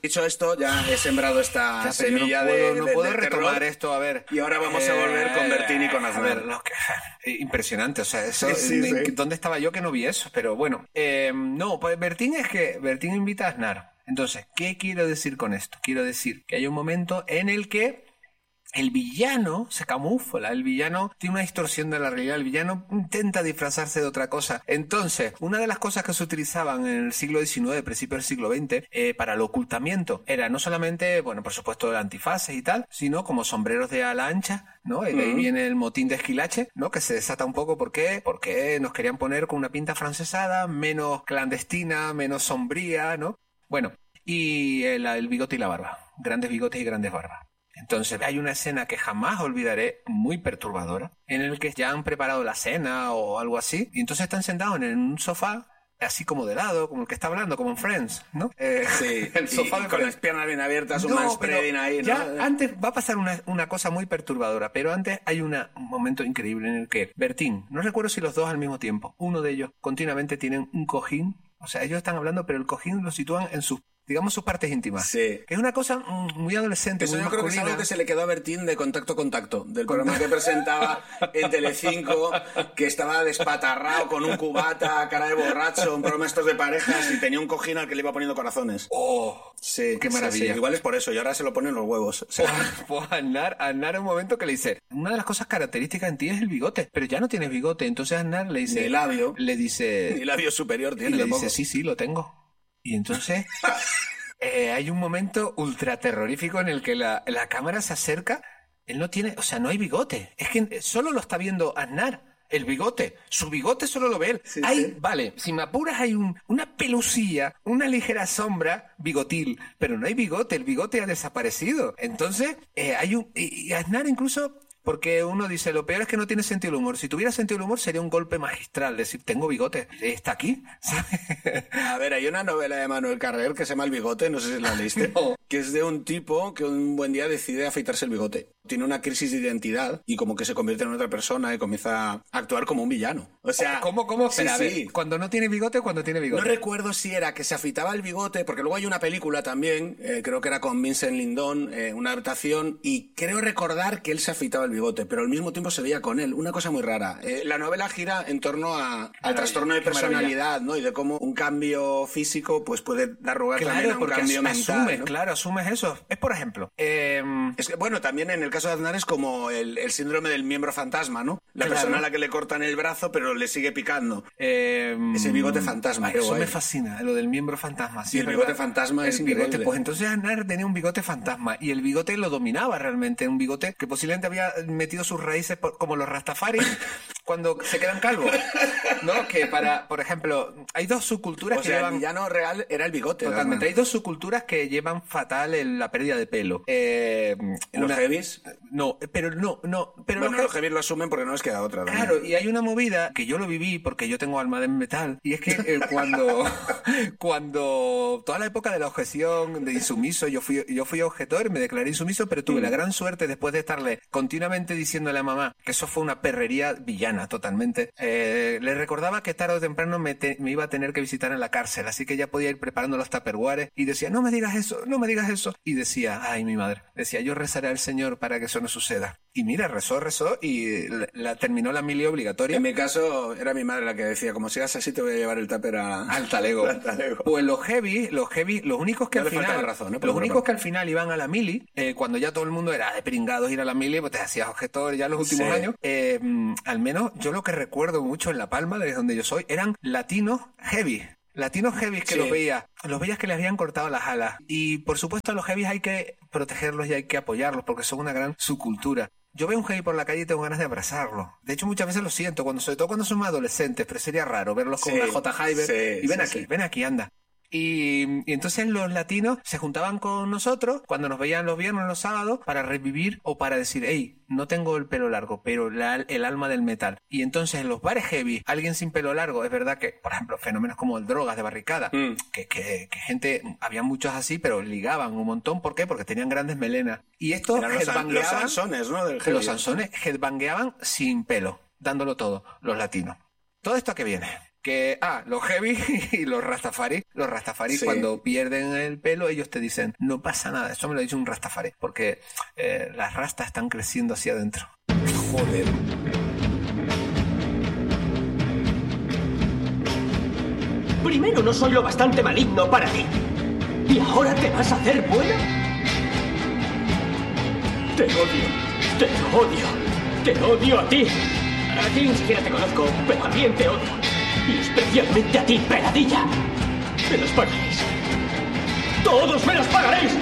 Dicho esto, ya he sembrado esta semilla no puedo de retomar terror, esto, a ver. Y ahora vamos a volver con Bertín y con Aznar. A ver, impresionante, o sea, eso, Sí. ¿dónde estaba yo que no vi eso? Pero bueno, no, pues Bertín invita a Aznar. Entonces, ¿qué quiero decir con esto? Quiero decir que hay un momento en el que el villano se camufla, el villano tiene una distorsión de la realidad, el villano intenta disfrazarse de otra cosa. Entonces, una de las cosas que se utilizaban en el siglo XIX, principio del siglo XX, para el ocultamiento, era no solamente, bueno, por supuesto, antifaces y tal, sino como sombreros de ala ancha, ¿no? Y de ahí viene el motín de Esquilache, ¿no? Que se desata un poco, ¿por qué? Porque nos querían poner con una pinta francesada, menos clandestina, menos sombría, ¿no? Bueno, y el bigote y la barba. Grandes bigotes y grandes barbas. Entonces hay una escena que jamás olvidaré, muy perturbadora, en el que ya han preparado la cena o algo así, y entonces están sentados en un sofá, así como de lado, como el que está hablando, como en Friends, ¿no? Sí, el sofá con las piernas bien abiertas, un manspreading ahí, ¿no? Ya antes va a pasar una cosa muy perturbadora, pero antes hay un momento increíble en el que Bertín, no recuerdo si los dos al mismo tiempo, uno de ellos continuamente tienen un cojín, o sea, ellos están hablando, pero el cojín lo sitúan en sus partes íntimas. Sí. Que es una cosa muy adolescente, Eso muy yo creo que es algo que se le quedó a Bertín de Contacto, del programa que presentaba en Telecinco, que estaba despatarrado con un cubata, cara de borracho, un programa estos de parejas, y tenía un cojín al que le iba poniendo corazones. ¡Oh! Sí, ¡Qué maravilla! Sí. Igual es por eso, y ahora se lo ponen los huevos. O sea, pues Aznar en un momento que le dice, una de las cosas características en ti es el bigote, pero ya no tienes bigote. Entonces Aznar le dice... Ni labio. Le dice... Ni labio superior tiene. Y le tampoco. dice, sí, lo tengo. Y entonces hay un momento ultra terrorífico en el que la cámara se acerca. Él no tiene, o sea, no hay bigote. Es que solo lo está viendo Aznar. El bigote, su bigote solo lo ve él. Sí, hay, sí. Vale, si me apuras hay una pelusilla, una ligera sombra bigotil, pero no hay bigote, el bigote ha desaparecido. Entonces, y Aznar incluso... Porque uno dice, lo peor es que no tiene sentido del humor. Si tuviera sentido del humor sería un golpe magistral. Decir, tengo bigote, está aquí, ¿sabes? A ver, hay una novela de Manuel Carrer que se llama El bigote, no sé si la leíste, No. que es de un tipo que un buen día decide afeitarse el bigote. Tiene una crisis de identidad y como que se convierte en otra persona y comienza a actuar como un villano. O sea... ¿Cómo? Sí, Espera, a ver, sí. cuando no tiene bigote, cuando tiene bigote. No recuerdo si era que se afeitaba el bigote, porque luego hay una película también, creo que era con Vincent Lindon, una adaptación, y creo recordar que él se afeitaba el bigote, pero al mismo tiempo se veía con él. Una cosa muy rara. La novela gira en torno al trastorno de personalidad, ¿no? Y de cómo un cambio físico pues puede dar lugar también a un cambio mental, ¿no? Claro, asumes eso. Es por ejemplo... Es que, bueno, también en el caso de Aznar es como el síndrome del miembro fantasma, ¿no? La persona a la que le cortan el brazo pero le sigue picando. Ese bigote fantasma. Eso guay. Me fascina, lo del miembro fantasma. Sí, y el bigote fantasma es increíble. Bigote, pues entonces Aznar tenía un bigote fantasma y el bigote lo dominaba realmente. Un bigote que posiblemente había metido sus raíces como los Rastafari cuando se quedan calvos, ¿no? Que por ejemplo, hay dos subculturas que llevan... el villano real era el bigote. Totalmente. Hay dos subculturas que llevan fatal la pérdida de pelo. ¿Los heavies? No, pero no. Pero bueno, los heavies lo asumen porque no les queda otra. También. Claro, y hay una movida que yo lo viví porque yo tengo alma de metal, y es que cuando toda la época de la objeción de insumiso, yo fui objetor, me declaré insumiso, pero tuve la gran suerte después de estarle continuamente diciéndole a mamá que eso fue una perrería villana totalmente. Le recordaba que tarde o temprano me iba a tener que visitar en la cárcel, así que ya podía ir preparando los tupperwares y decía, no me digas eso, y decía, ay, mi madre, decía, yo rezaré al Señor para que eso no suceda. Y mira, rezó y terminó la mili obligatoria. En mi caso era mi madre la que decía, como sigas así te voy a llevar el tupper al talego. Pues los heavy, los únicos que no al final razón, los únicos que al final iban a la mili, cuando ya todo el mundo era de pringados ir a la mili, pues te hacías objetor ya los últimos años, al menos yo lo que recuerdo mucho en La Palma, desde donde yo soy, eran latinos heavy que los veías que les habían cortado las alas, y por supuesto a los heavy hay que protegerlos y hay que apoyarlos porque son una gran subcultura. Yo veo un heavy por la calle y tengo ganas de abrazarlo. De hecho, muchas veces lo siento, sobre todo cuando son más adolescentes, pero sería raro verlos con una J. Hyber y ven aquí, anda. Y entonces los latinos se juntaban con nosotros cuando nos veían los viernes o los sábados para revivir o para decir, hey, no tengo el pelo largo, pero el alma del metal. Y entonces en los bares heavy, alguien sin pelo largo, es verdad que, por ejemplo, fenómenos como el drogas de barricada, que gente, había muchos así, pero ligaban un montón. ¿Por qué? Porque tenían grandes melenas. Y estos los Sansones, ¿no? Del los Sansones headbangueaban sin pelo, dándolo todo, los latinos. ¿Todo esto a qué viene? Que, los heavy y los rastafari. Los rastafari cuando pierden el pelo, ellos te dicen, no pasa nada. Eso me lo ha dicho un rastafari. Porque las rastas están creciendo hacia adentro. Joder. Primero no soy lo bastante maligno para ti. ¿Y ahora te vas a hacer buena? Te odio. Te odio. Te odio a ti. A ti ni siquiera te conozco, pero también te odio. Y especialmente a ti, peladilla. Me los pagaréis. ¡Todos me los pagaréis!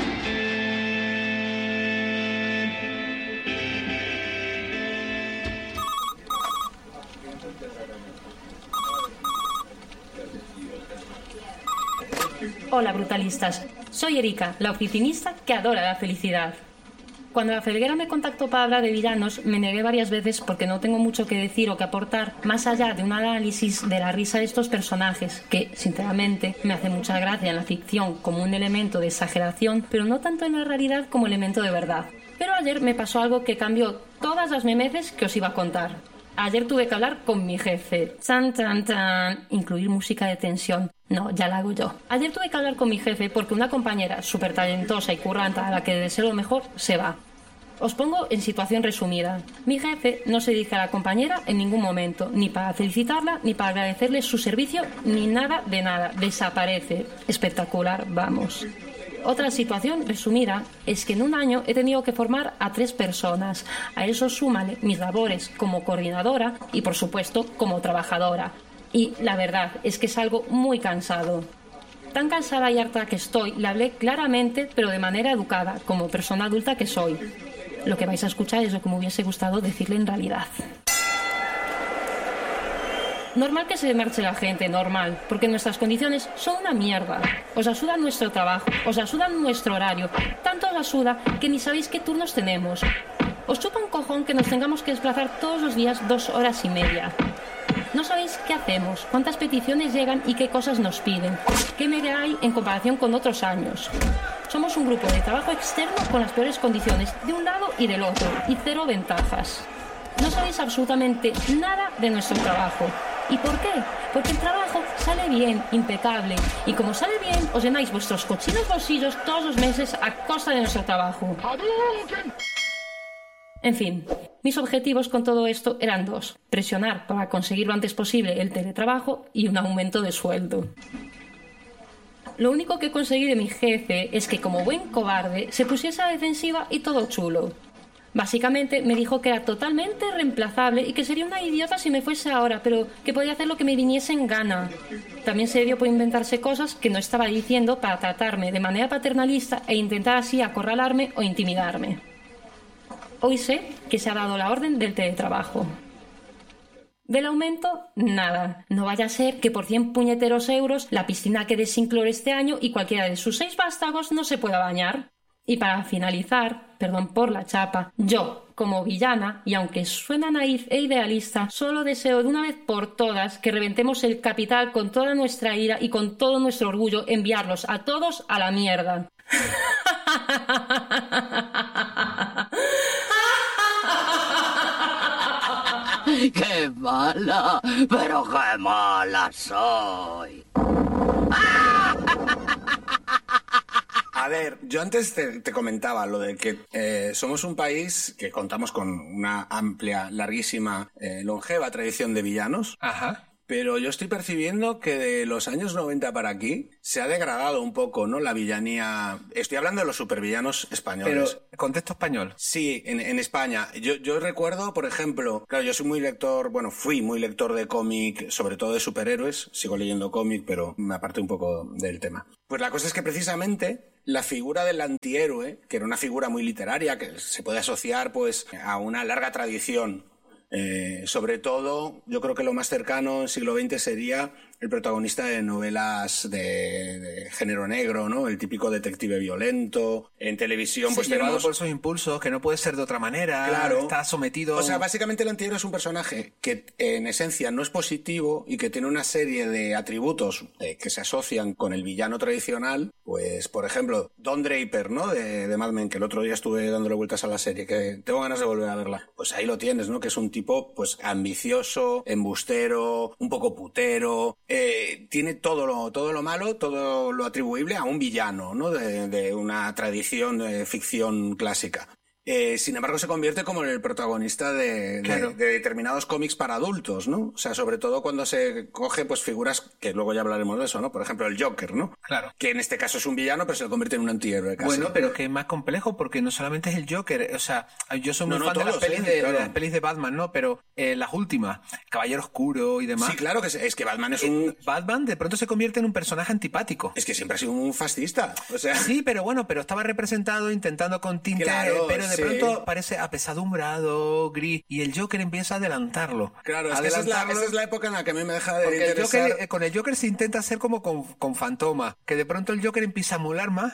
Hola, brutalistas. Soy Erika, la oficinista que adora la felicidad. Cuando la Felguera me contactó para hablar de villanos, me negué varias veces porque no tengo mucho que decir o que aportar más allá de un análisis de la risa de estos personajes, que, sinceramente, me hace mucha gracia en la ficción como un elemento de exageración, pero no tanto en la realidad como elemento de verdad. Pero ayer me pasó algo que cambió todas las memeces que os iba a contar. Ayer tuve que hablar con mi jefe. Chan, chan, chan. Incluir música de tensión. No, ya la hago yo. Ayer tuve que hablar con mi jefe porque una compañera súper talentosa y curranta a la que deseo lo mejor se va. Os pongo en situación resumida. Mi jefe no se dirige a la compañera en ningún momento, ni para felicitarla, ni para agradecerle su servicio, ni nada de nada. Desaparece. Espectacular, vamos. Otra situación resumida es que en un año he tenido que formar a 3 personas. A eso súmale mis labores como coordinadora y, por supuesto, como trabajadora. Y la verdad es que es algo muy cansado. Tan cansada y harta que estoy, le hablé claramente, pero de manera educada, como persona adulta que soy. Lo que vais a escuchar es lo que me hubiese gustado decirle en realidad. Normal que se marche la gente, normal, porque nuestras condiciones son una mierda. Os asuda nuestro trabajo, os asuda nuestro horario. Tanto os asuda que ni sabéis qué turnos tenemos. Os chupa un cojón que nos tengamos que desplazar todos los días 2 horas y media. No sabéis qué hacemos, cuántas peticiones llegan y qué cosas nos piden. ¿Qué media hay en comparación con otros años? Somos un grupo de trabajo externo con las peores condiciones de un lado y del otro, y 0 ventajas. No sabéis absolutamente nada de nuestro trabajo. ¿Y por qué? Porque el trabajo sale bien, impecable. Y como sale bien, os llenáis vuestros cochinos bolsillos todos los meses a costa de nuestro trabajo. En fin, mis objetivos con todo esto eran 2. Presionar para conseguir lo antes posible el teletrabajo y un aumento de sueldo. Lo único que conseguí de mi jefe es que, como buen cobarde, se pusiese a la defensiva y todo chulo. Básicamente me dijo que era totalmente reemplazable y que sería una idiota si me fuese ahora, pero que podía hacer lo que me viniese en gana. También se dio por inventarse cosas que no estaba diciendo para tratarme de manera paternalista e intentar así acorralarme o intimidarme. Hoy sé que se ha dado la orden del teletrabajo. Del aumento, nada. No vaya a ser que por 100 puñeteros euros la piscina quede sin cloro este año y cualquiera de sus 6 vástagos no se pueda bañar. Y para finalizar, perdón por la chapa, yo, como villana, y aunque suena naif e idealista, solo deseo de una vez por todas que reventemos el capital con toda nuestra ira y con todo nuestro orgullo, enviarlos a todos a la mierda. ¡Qué mala! ¡Pero qué mala soy! A ver, yo antes te comentaba lo de que somos un país que contamos con una amplia, larguísima, longeva tradición de villanos. Ajá. Pero yo estoy percibiendo que de los años 90 para aquí se ha degradado un poco, ¿no? La villanía. Estoy hablando de los supervillanos españoles. Pero, contexto español. Sí, en España. Yo recuerdo, por ejemplo, claro, yo soy muy lector, bueno, fui muy lector de cómic, sobre todo de superhéroes. Sigo leyendo cómic, pero me aparté un poco del tema. Pues la cosa es que precisamente la figura del antihéroe, que era una figura muy literaria, que se puede asociar pues a una larga tradición. Sobre todo, yo creo que lo más cercano en siglo XX sería el protagonista de novelas de género negro, ¿no? El típico detective violento. En televisión, sí, pues llevado tenemos... por esos impulsos, que no puede ser de otra manera. Claro. Está sometido... O sea, básicamente el antihéroe es un personaje que en esencia no es positivo y que tiene una serie de atributos que se asocian con el villano tradicional. Pues, por ejemplo, Don Draper, ¿no? De Mad Men, que el otro día estuve dándole vueltas a la serie, que tengo ganas de volver a verla. Pues ahí lo tienes, ¿no? Que es un tipo, pues, ambicioso, embustero, un poco putero, tiene todo lo malo, todo lo atribuible a un villano, ¿no? De una tradición de ficción clásica. Sin embargo, se convierte como en el protagonista de determinados cómics para adultos, ¿no? O sea, sobre todo cuando se coge, pues, figuras que luego ya hablaremos de eso, ¿no? Por ejemplo, el Joker, ¿no? Claro. Que en este caso es un villano, pero se lo convierte en un antihéroe casi. Bueno, pero que es más complejo porque no solamente es el Joker. O sea, yo soy muy fan de las pelis claro. de las pelis de Batman, ¿no? Pero las últimas, Caballero Oscuro y demás. Sí, claro, que es que Batman es un... Batman de pronto se convierte en un personaje antipático. Es que siempre ha sido un fascista, o sea... Sí, pero bueno, pero estaba representado intentando con tinte, Claro, pero de sí. pronto parece apesadumbrado, gris, y el Joker empieza a adelantarlo. Claro, es que esa es la época en la que a mí me deja de Porque interesar... con el Joker se intenta hacer como con Fantoma, que de pronto el Joker empieza a molar más.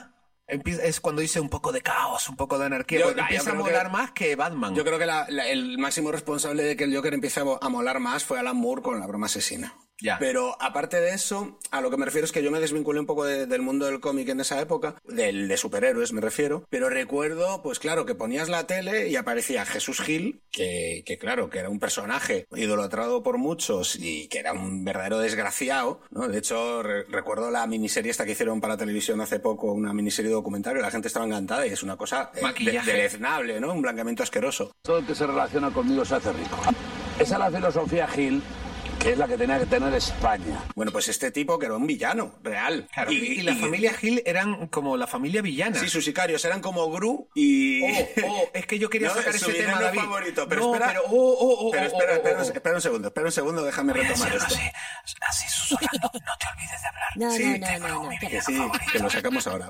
Es cuando dice un poco de caos, un poco de anarquía. Empieza a molar más que Batman. Yo creo que el máximo responsable de que el Joker empiece a molar más fue Alan Moore con La broma asesina. Ya. Pero aparte de eso, a lo que me refiero es que yo me desvinculé un poco del mundo del cómic en esa época, de superhéroes me refiero, pero recuerdo, pues claro, que ponías la tele y aparecía Jesús Gil, que claro, que era un personaje idolatrado por muchos y que era un verdadero desgraciado, ¿no? De hecho, recuerdo la miniserie esta que hicieron para televisión hace poco, una miniserie documentario, la gente estaba encantada y es una cosa deleznable, ¿no? Un blanqueamiento asqueroso. Todo el que se relaciona conmigo se hace rico. Esa es la filosofía Gil, que es la que tenía que tener España. Bueno, pues este tipo que era un villano real. Claro, y la familia Gil eran como la familia villana. Sí, sus sicarios eran como Gru y... es que yo quería sacar ese tema, David. Favorito, pero no, espera... pero, espera un segundo, déjame retomar esto. Así susurrando, no te olvides de hablar. No. Que sí, que lo sacamos ahora.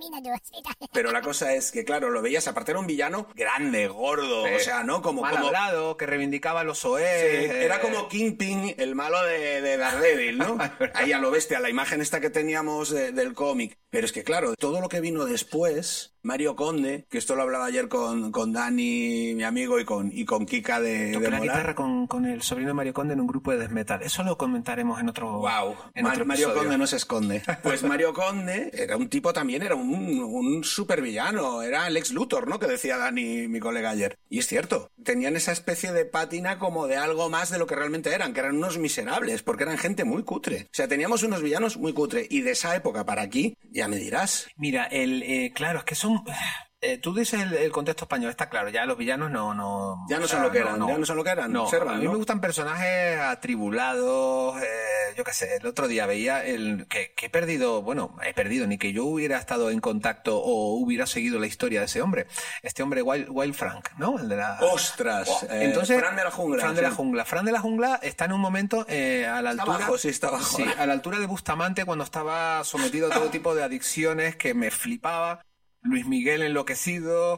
Pero la cosa es que, claro, lo veías, aparte era un villano grande, gordo, o sea, ¿no? Mal hablado, que reivindicaba los OE. Sí, era como Kingpin, el malo de Daredevil, ¿no? Ahí a lo bestia, la imagen esta que teníamos del cómic. Pero es que, claro, todo lo que vino después, Mario Conde, que esto lo hablaba ayer con Dani, mi amigo, y con Kika de Toqué la Molar. guitarra con el sobrino de Mario Conde en un grupo de death metal. Eso lo comentaremos en otro... Wow, Mario Conde no se esconde. Pues Mario Conde era un tipo también, era un supervillano, era el ex Luthor, ¿no? Que decía Dani, mi colega ayer. Y es cierto, tenían esa especie de pátina como de algo más de lo que realmente eran, que eran unos miserables, porque eran gente muy cutre. O sea, teníamos unos villanos muy cutre. Y de esa época para aquí, ya me dirás. Mira, claro, es que son... tú dices el contexto español, está claro, ya los villanos ya no son lo que eran, ya no son lo que eran. No, observan, a mí me gustan personajes atribulados, yo qué sé, el otro día veía que he perdido, ni que yo hubiera estado en contacto o hubiera seguido la historia de ese hombre. Este hombre, Wild Frank, ¿no? El de la... ¡Ostras! Entonces, Fran de la Jungla. Fran de la Jungla está en un momento a la altura... Está abajo. Sí, a la altura de Bustamante cuando estaba sometido a todo tipo de adicciones que me flipaba. Luis Miguel enloquecido,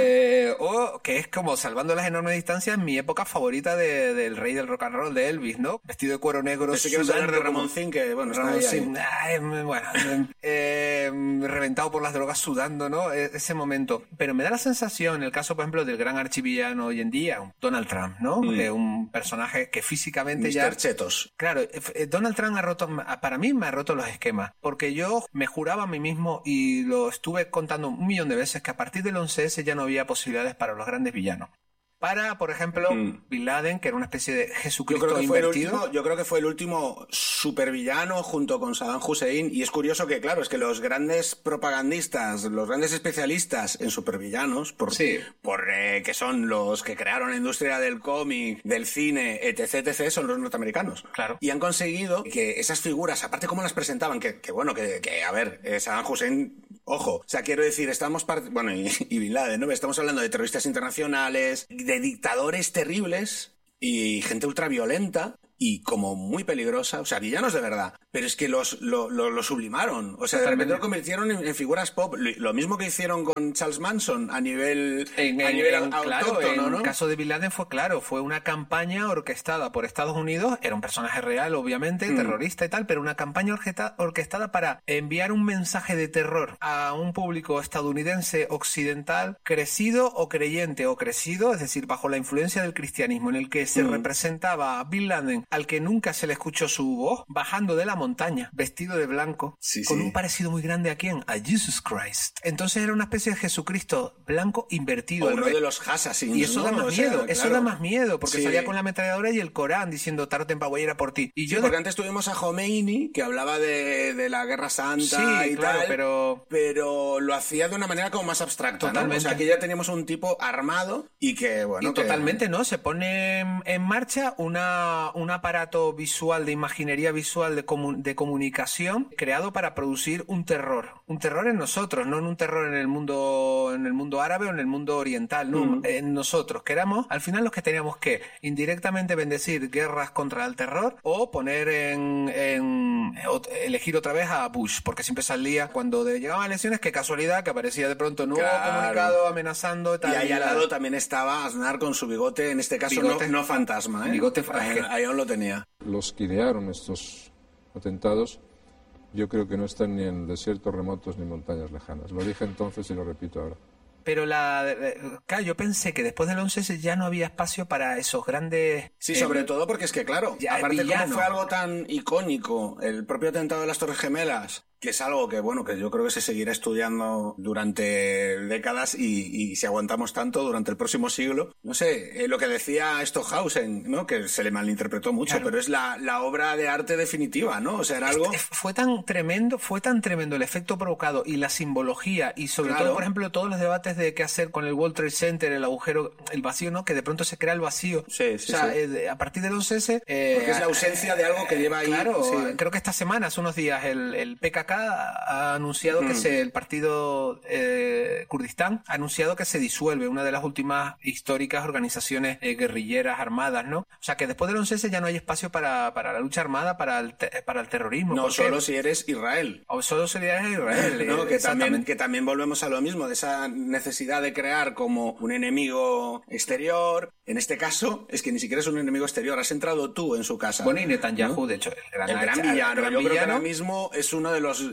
o que es como salvando las enormes distancias, mi época favorita del rey del rock and roll de Elvis, ¿no? Vestido de cuero negro, Ese que vas a hablar de Ramoncín, que bueno, está reventado por las drogas, sudando, ¿no? Ese momento. Pero me da la sensación, el caso, por ejemplo, del gran archivillano hoy en día, Donald Trump, ¿no? Un personaje que físicamente Mr. Chetos. Claro, Donald Trump para mí me ha roto los esquemas, porque yo me juraba a mí mismo, y lo estuve contando un millón de veces, que a partir del 11S ya no había posibilidades para los grandes villanos. Para, por ejemplo, Bin Laden, que era una especie de Jesucristo invertido. Yo creo que fue el último supervillano junto con Saddam Hussein, y es curioso que, claro, es que los grandes propagandistas, los grandes especialistas en supervillanos, que son los que crearon la industria del cómic, del cine, etc., son los norteamericanos. Claro. Y han conseguido que esas figuras, aparte cómo las presentaban, a ver, Saddam Hussein... Ojo, o sea, quiero decir, y Bin Laden, ¿no? Estamos hablando de terroristas internacionales, de dictadores terribles y gente ultraviolenta y como muy peligrosa, o sea, villanos de verdad, pero es que lo sublimaron. O sea, de repente lo convirtieron en figuras pop. Lo mismo que hicieron con Charles Manson a nivel autóctono, ¿no? En el caso de Bin Laden fue una campaña orquestada por Estados Unidos. Era un personaje real, obviamente, terrorista y tal, pero una campaña orquestada para enviar un mensaje de terror a un público estadounidense occidental crecido o creyente o crecido, es decir, bajo la influencia del cristianismo, en el que se representaba a Bin Laden, al que nunca se le escuchó su voz, bajando de la montaña, vestido de blanco, con un parecido muy grande ¿a quién? A Jesus Christ. Entonces era una especie de Jesucristo blanco invertido. O uno de los Assassins, y eso da más miedo, eso da más miedo, porque salía con la ametralladora y el Corán diciendo tarde o temprano voy a ir a por ti. Y yo porque antes tuvimos a Khomeini, que hablaba de la Guerra Santa y tal, pero lo hacía de una manera como más abstracta, ¿no? O sea, aquí ya teníamos un tipo armado y que, bueno... Y totalmente, ¿no? Se pone en marcha un aparato visual, de imaginería visual, de comunicación, creado para producir un terror en nosotros, no en un terror en el mundo árabe o en el mundo oriental, no, en nosotros, que éramos al final los que teníamos que indirectamente bendecir guerras contra el terror o poner elegir otra vez a Bush, porque siempre salía cuando llegaban elecciones, qué casualidad que aparecía de pronto nuevo comunicado amenazando tal, y ahí al lado también estaba Aznar con su bigote, en este caso no fantasma, bigote ahí aún lo tenía. Los que idearon estos atentados yo creo que no están ni en desiertos remotos ni montañas lejanas. Lo dije entonces y lo repito ahora. Pero claro, yo pensé que después del 11S ya no había espacio para esos grandes... Sí, sobre todo porque es que, claro, aparte como fue algo tan icónico, el propio atentado de las Torres Gemelas, que es algo que, bueno, que yo creo que se seguirá estudiando durante décadas y si aguantamos tanto durante el próximo siglo. No sé, lo que decía Stockhausen, ¿no? Que se le malinterpretó mucho, pero es la obra de arte definitiva, ¿no? O sea, era algo... Fue tan tremendo el efecto provocado y la simbología y sobre todo, por ejemplo, todos los debates de qué hacer con el World Trade Center, el agujero, el vacío, ¿no? Que de pronto se crea el vacío. Sí. A partir del 11S... porque es la ausencia de algo que lleva ahí... Claro, creo que esta semana, hace unos días, el PKK ha anunciado que el partido Kurdistán ha anunciado que se disuelve, una de las últimas históricas organizaciones guerrilleras armadas, ¿no? O sea, que después del 11S ya no hay espacio para la lucha armada, para el terrorismo. No, solo si eres Israel. O solo si eres Israel. No, que también volvemos a lo mismo, de esa necesidad de crear como un enemigo exterior. En este caso, es que ni siquiera es un enemigo exterior, has entrado tú en su casa. Bueno, y Netanyahu, ¿no? De hecho, el gran villano. Yo creo que ahora mismo es uno de los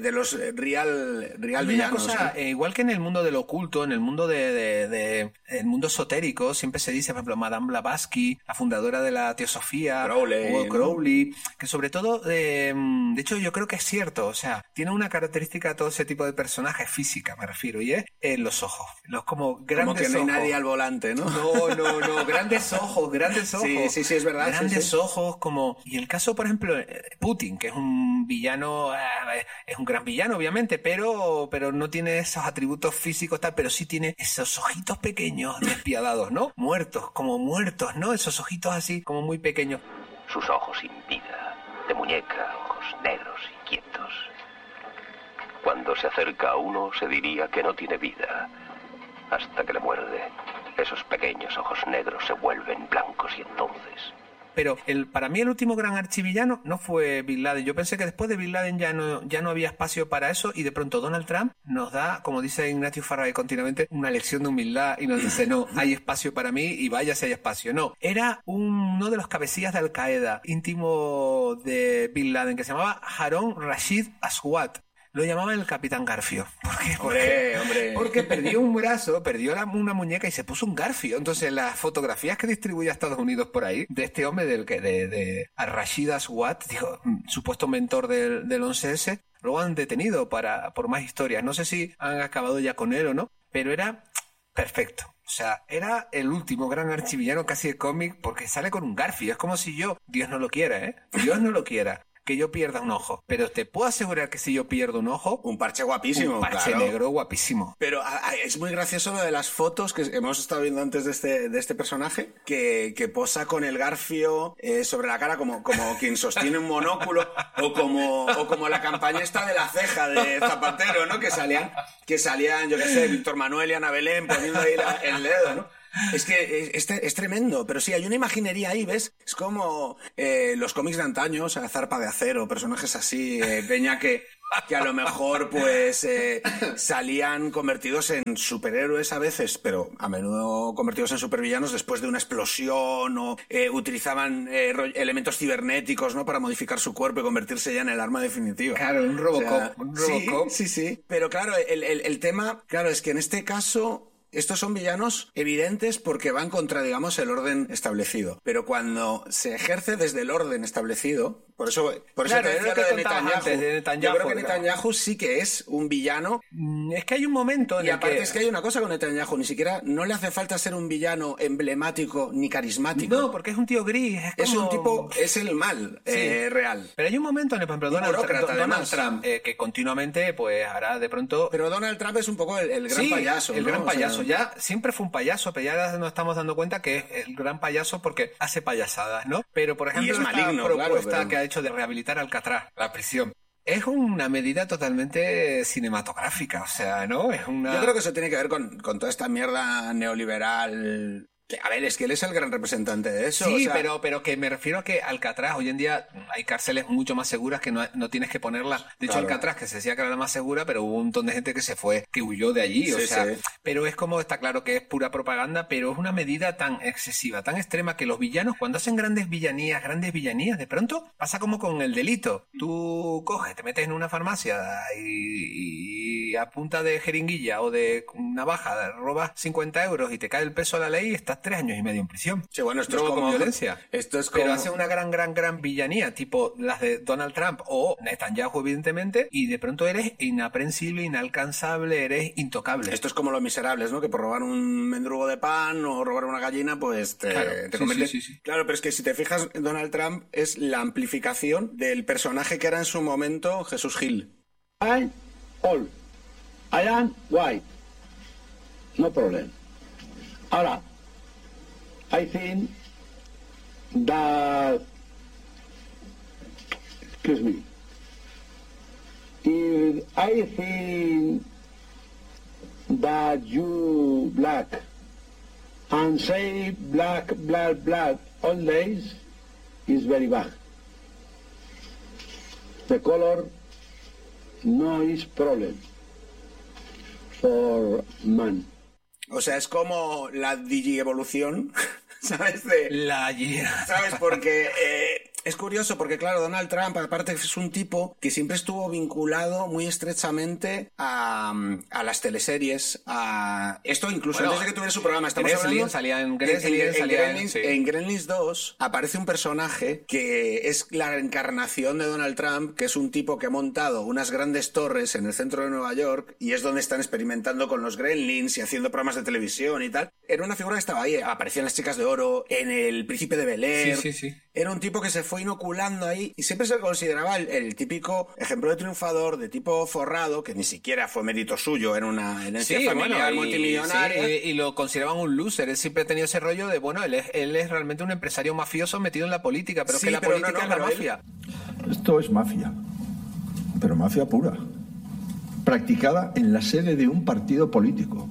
real villanos. Una cosa, igual que en el mundo del oculto, en el mundo el mundo esotérico, siempre se dice, por ejemplo, Madame Blavatsky, la fundadora de la Teosofía, Crowley, que sobre todo, de hecho, yo creo que es cierto, o sea, tiene una característica todo ese tipo de personajes física, me refiero, y es los ojos, como grandes ojos. Como que no hay nadie al volante, ¿no? No, grandes ojos. Sí, es verdad. Grandes ojos, como... Y el caso, por ejemplo, Putin, que es un villano, es un gran villano, obviamente, pero no tiene esos atributos físicos, tal, pero sí tiene esos ojitos pequeños, despiadados, ¿no? Muertos, ¿no? Esos ojitos así, como muy pequeños. Sus ojos sin vida, de muñeca, ojos negros y quietos. Cuando se acerca a uno, se diría que no tiene vida, hasta que le muerde. Esos pequeños ojos negros se vuelven blancos y entonces... Pero para mí el último gran archivillano no fue Bin Laden. Yo pensé que después de Bin Laden ya no había espacio para eso y de pronto Donald Trump nos da, como dice Ignatius Farray continuamente, una lección de humildad y nos dice, no, hay espacio para mí y vaya si hay espacio. No, era uno de los cabecillas de Al Qaeda, íntimo de Bin Laden, que se llamaba Harun Rashid Aswad. Lo llamaban el Capitán Garfio. ¿Por qué? Hombre. Porque perdió un brazo, perdió una muñeca y se puso un garfio. Entonces, las fotografías que distribuye a Estados Unidos por ahí, de este hombre de Rashid Aswad, dijo, supuesto mentor del 11S, lo han detenido por más historias. No sé si han acabado ya con él o no, pero era perfecto. O sea, era el último gran archivillano casi de cómic porque sale con un garfio. Es como si Dios no lo quiera, Dios no lo quiera, que yo pierda un ojo. Pero te puedo asegurar que si yo pierdo un ojo... Un parche guapísimo, un parche negro guapísimo. Pero es muy gracioso lo de las fotos que hemos estado viendo antes de este personaje, que posa con el garfio sobre la cara como quien sostiene un monóculo, o como la campaña esta de la ceja de Zapatero, ¿no? Que salían, yo qué sé, Víctor Manuel y Ana Belén poniendo ahí el dedo, ¿no? Es que es tremendo, pero sí, hay una imaginería ahí, ¿ves? Es como los cómics de antaño, o sea, Zarpa de Acero, personajes así, peña que a lo mejor pues salían convertidos en superhéroes a veces, pero a menudo convertidos en supervillanos después de una explosión o utilizaban elementos cibernéticos, ¿no? Para modificar su cuerpo y convertirse ya en el arma definitiva. Claro, un Robocop. O sea, Un Robocop. Sí. Pero claro, el tema, claro, es que en este caso estos son villanos evidentes porque van contra, digamos, el orden establecido. Pero cuando se ejerce desde el orden establecido, por eso Claro, te es decía lo que lo de contabas Netanyahu. antes, de Netanyahu, Yo creo que claro. Netanyahu sí que es un villano. Es que hay un momento en Y el aparte que... es que hay una cosa con Netanyahu, ni siquiera no le hace falta ser un villano emblemático ni carismático. No, porque es un tío gris. Es como... un tipo, es el mal real. Pero hay un momento en el, por ejemplo, Un burócrata, Donald además. Trump, que continuamente, pues ahora de pronto... Pero Donald Trump es un poco el gran payaso. el ¿no? gran O sea, payaso. Ya siempre fue un payaso, pero ya nos estamos dando cuenta que es el gran payaso porque hace payasadas, ¿no? Pero, por ejemplo, es esta maligno, propuesta claro, pero... que ha hecho de rehabilitar a Alcatraz, la prisión, es una medida totalmente cinematográfica, o sea, ¿no? Es una... Yo creo que eso tiene que ver con toda esta mierda neoliberal. Que, a ver, es que él es el gran representante de eso. Sí, o sea, pero que me refiero a que Alcatraz, hoy en día hay cárceles mucho más seguras que no tienes que ponerla. De hecho, Claro. Alcatraz, que se decía que era la más segura, pero hubo un montón de gente que se fue, que huyó de allí. O Sí, sea, sí. pero es como, está claro que es pura propaganda, pero es una medida tan excesiva, tan extrema, que los villanos, cuando hacen grandes villanías, de pronto pasa como con el delito. Tú coges, te metes en una farmacia y a punta de jeringuilla o de navaja robas 50 euros y te cae el peso a la ley y estás 3 años y medio en prisión. sí, bueno, esto Robo es como con violencia. Esto es como... Pero hace una gran villanía, tipo las de Donald Trump o Netanyahu, evidentemente, y de pronto eres inaprensible, inalcanzable, eres intocable. Esto es como Los Miserables, ¿no? Que por robar un mendrugo de pan o robar una gallina, pues te Claro, conviertes... sí. Claro, pero es que si te fijas, Donald Trump es la amplificación del personaje que era en su momento Jesús Gil. I'm old. I am white. No problem. Ahora, I think that, excuse me, if I think that you black and say black all days is very bad. The color no is problem for man. O sea, es como la digievolución, ¿sabes? ¿Sabes? Porque es curioso, porque claro, Donald Trump, aparte es un tipo que siempre estuvo vinculado muy estrechamente a las teleseries, a esto incluso Bueno, antes de que tuviera su programa. Estamos Gremlins, hablando... salía en Gremlins, sí. En Gremlins 2 aparece un personaje que es la encarnación de Donald Trump, que es un tipo que ha montado unas grandes torres en el centro de Nueva York y es donde están experimentando con los Gremlins y haciendo programas de televisión y tal. Era una figura que estaba ahí, aparecían las chicas de oro, en El Príncipe de Bel-Air. Sí. Era un tipo que se fue inoculando ahí y siempre se consideraba el típico ejemplo de triunfador, de tipo forrado, que ni siquiera fue mérito suyo, era una herencia familiar multimillonaria. Y lo consideraban un loser. Él siempre ha tenido ese rollo de, bueno, él es realmente un empresario mafioso metido en la política, pero Sí, es que la pero política es la pero él- mafia. Esto es mafia, pero mafia pura, practicada en la sede de un partido político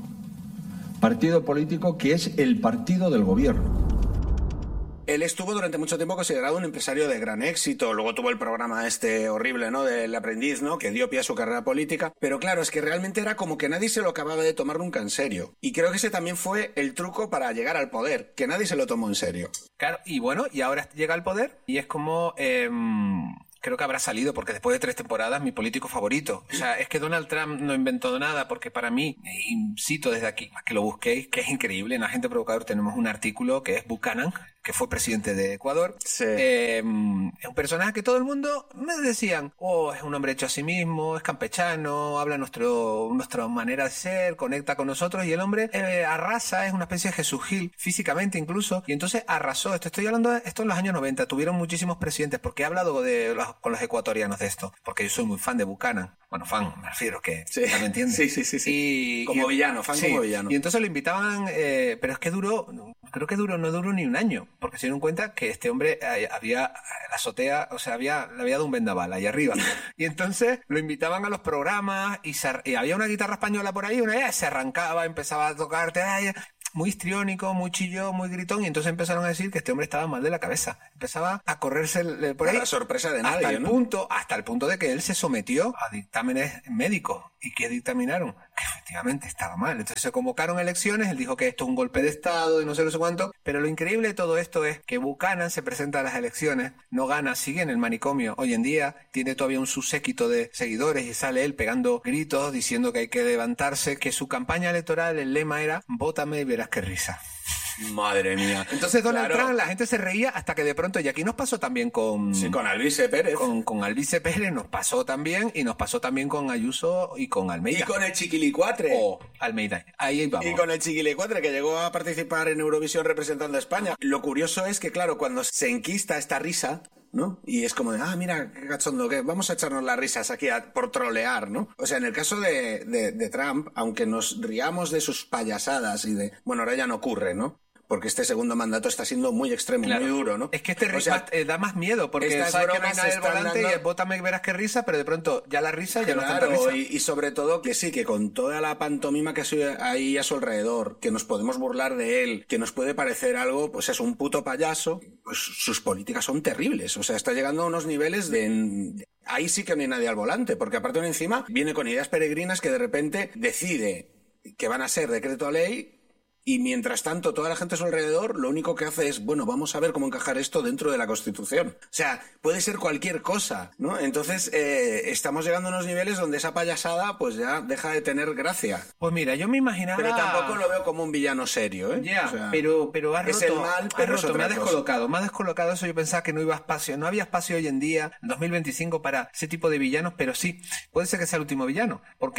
que es el partido del gobierno. Él estuvo durante mucho tiempo considerado un empresario de gran éxito. Luego tuvo el programa este horrible, ¿no? Del aprendiz, ¿no? Que dio pie a su carrera política. Pero claro, es que realmente era como que nadie se lo acababa de tomar nunca en serio. Y creo que ese también fue el truco para llegar al poder, que nadie se lo tomó en serio. Claro, y bueno, y ahora llega al poder y es como... creo que habrá salido, porque después de 3 temporadas, mi político favorito. O sea, es que Donald Trump no inventó nada, porque para mí, cito desde aquí, a que lo busquéis, que es increíble. En Agente Provocador tenemos un artículo que es Buchanan, que fue presidente de Ecuador. Sí. Es un personaje que todo el mundo me decían, es un hombre hecho a sí mismo, es campechano, habla nuestra manera de ser, conecta con nosotros, y el hombre arrasa, es una especie de Jesús Gil, físicamente incluso, y entonces arrasó. Estoy hablando de esto en los años 90, tuvieron muchísimos presidentes, porque he hablado con los ecuatorianos de esto, porque yo soy muy fan de Buchanan. Bueno, fan, me refiero que Sí. ya me entiendes. Sí. Como villano, fan sí. como villano. Y entonces lo invitaban, pero es que no duró ni un año, porque se dieron cuenta que este hombre había la azotea, o sea, le había dado un vendaval ahí arriba. Y entonces lo invitaban a los programas y había una guitarra española por ahí, una vez se arrancaba, empezaba a tocarte. muy histriónico, muy chillón, muy gritón, y entonces empezaron a decir que este hombre estaba mal de la cabeza. Empezaba a correrse por ahí. A la sorpresa de nadie, Hasta el punto de que él se sometió a dictámenes médicos. ¿Y qué dictaminaron? Que efectivamente estaba mal. Entonces se convocaron elecciones, él dijo que esto es un golpe de Estado y no sé cuánto. Pero lo increíble de todo esto es que Buchanan se presenta a las elecciones, no gana, sigue en el manicomio. Hoy en día tiene todavía un subséquito de seguidores y sale él pegando gritos diciendo que hay que levantarse, que su campaña electoral, el lema era "Vótame y verás qué risa". Madre mía. Entonces Donald Trump, la gente se reía hasta que de pronto, y aquí nos pasó también con... Sí, con Albice Pérez. Con Albice Pérez nos pasó también, y nos pasó también con Ayuso y con Almeida. Y con el Chiquilicuatre. Almeida. Ahí vamos. Y con el Chiquilicuatre, que llegó a participar en Eurovisión representando a España. Lo curioso es que, claro, cuando se enquista esta risa, ¿no? Y es como de, mira, qué cachondo, que vamos a echarnos las risas aquí por trolear, ¿no? O sea, en el caso de Trump, aunque nos riamos de sus payasadas y de... Bueno, ahora ya no ocurre, ¿no? Porque este segundo mandato está siendo muy extremo, muy duro, ¿no? Es que da más miedo, porque sabes que no hay nadie al volante y vótame y verás qué risa, pero de pronto ya la risa ya no es tanta risa. Y sobre todo que sí, que con toda la pantomima que hay a su alrededor, que nos podemos burlar de él, que nos puede parecer algo, pues es un puto payaso, pues sus políticas son terribles. O sea, está llegando a unos niveles de... Ahí sí que no hay nadie al volante, porque aparte de encima viene con ideas peregrinas que de repente decide que van a ser decreto a ley. Y mientras tanto, toda la gente a su alrededor lo único que hace es, bueno, vamos a ver cómo encajar esto dentro de la Constitución. O sea, puede ser cualquier cosa, ¿no? Entonces, estamos llegando a unos niveles donde esa payasada pues ya deja de tener gracia. Pues mira, yo me imaginaba... Pero tampoco lo veo como un villano serio, ¿eh? Ya, o sea, pero ha roto, es el mal, pero es me ha descolocado eso. Yo pensaba que no había espacio hoy en día, en 2025, para ese tipo de villanos, pero sí, puede ser que sea el último villano, porque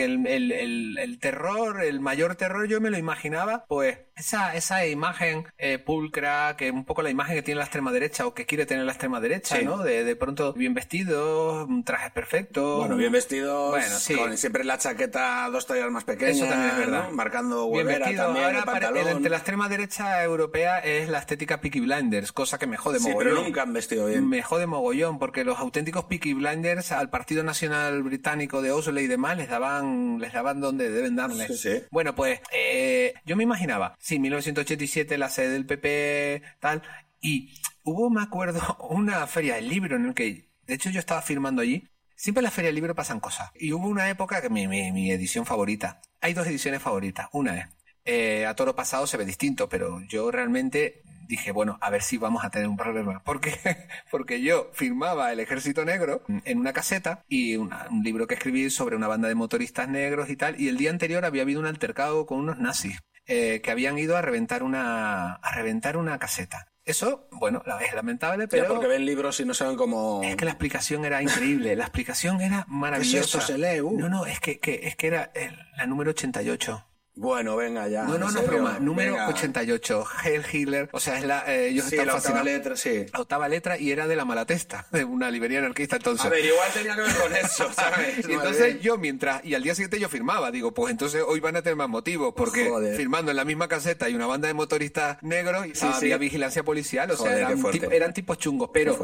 el terror, el mayor terror, yo me lo imaginaba, pues, esa imagen pulcra, que un poco la imagen que tiene la extrema derecha o que quiere tener la extrema derecha, sí, ¿no? De pronto bien vestidos, trajes perfectos. Bueno, bien vestidos, bueno, sí, con siempre la chaqueta 2 tallas más pequeña. Eso también es verdad. ¿No? Marcando huevera también, ahora, el pantalón. entre la extrema derecha europea es la estética Peaky Blinders, cosa que me jode mogollón. Sí, pero nunca han vestido bien. Me jode mogollón, porque los auténticos Peaky Blinders al Partido Nacional Británico de Oslo y demás les daban donde deben darles. Sí, sí. Bueno, pues yo me imaginaba, sí, 1987 la sede del PP, tal, y hubo, me acuerdo, una feria del libro en el que, de hecho, yo estaba firmando allí. Siempre en la feria del libro pasan cosas. Y hubo una época que mi edición favorita. Hay 2 ediciones favoritas. Una es, a toro pasado se ve distinto, pero yo realmente dije, bueno, a ver si vamos a tener un problema. Porque yo firmaba El Ejército Negro en una caseta y un libro que escribí sobre una banda de motoristas negros y tal, y el día anterior había habido un altercado con unos nazis que habían ido a reventar una caseta. Eso, bueno, es lamentable, pero... Ya, porque ven libros y no saben cómo... Es que la explicación era increíble, la explicación era maravillosa. ¿Qué es esto? Se lee, No, es que era la número 88. Bueno, venga ya. No, broma. Número 88. Heil Hitler. O sea, es ellos sí, están la octava fascinados. letra, sí. La octava letra, y era de La Malatesta, de una librería anarquista entonces. A ver, igual tenía que ver con eso, ¿sabes? Y entonces yo y al día siguiente yo firmaba, digo, pues entonces hoy van a tener más motivos, porque firmando en la misma caseta hay una banda de motoristas negros y había vigilancia policial, o sea, eran tipos chungos, pero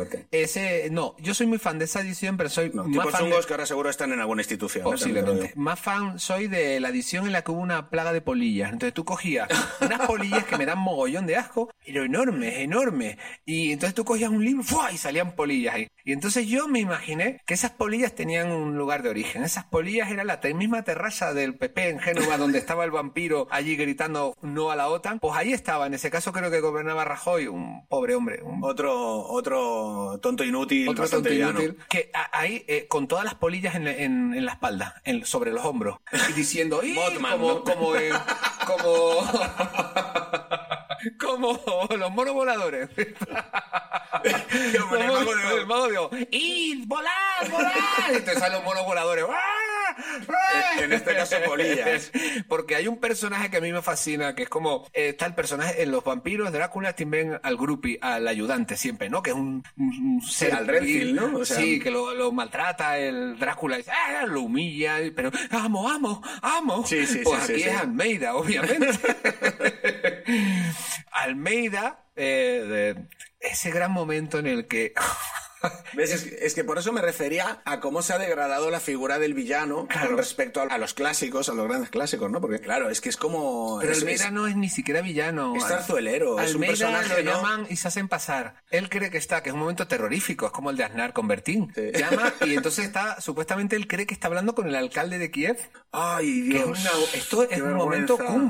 yo soy muy fan de esa edición, pero soy más tipos fan chungos que ahora seguro están en alguna institución. Posiblemente. Más fan soy de la edición en la que hubo una plaga de polillas. Entonces tú cogías unas polillas que me dan mogollón de asco, pero enormes. Y entonces tú cogías un libro ¡fua! Y salían polillas ahí. Y entonces yo me imaginé que esas polillas tenían un lugar de origen. Esas polillas era la misma terraza del PP en Génova, donde estaba el vampiro allí gritando no a la OTAN. Pues ahí estaba. En ese caso creo que gobernaba Rajoy, un pobre hombre. Otro tonto inútil. Otro tonto inútil. Que ahí, con todas las polillas en la espalda, sobre los hombros. Y diciendo, como los monos voladores. El mago de Oz. ¡Y volad! Y te salen los monos voladores. En este caso polillas. Porque hay un personaje que a mí me fascina, que es como está el personaje en los vampiros. Drácula tienen al groupie, al ayudante siempre, ¿no? Que es un ser al Redfield, ¿no? O sea, sí, que lo maltrata el Drácula, lo humilla, pero amo. Sí, pues aquí es Almeida, obviamente. Almeida, ese gran momento en el que ¿Ves? Es que por eso me refería a cómo se ha degradado la figura del villano con respecto a los clásicos, a los grandes clásicos, ¿no? Porque claro, es que es como... Pero Almeida no es ni siquiera villano. Es zarzuelero, es un Almeida personaje, lo ¿no? llaman y se hacen pasar. Él cree que es un momento terrorífico, es como el de Aznar con Bertín. Sí. Llama y entonces supuestamente él cree que está hablando con el alcalde de Kiev. ¡Ay, Dios! Esto es un momento cumbre.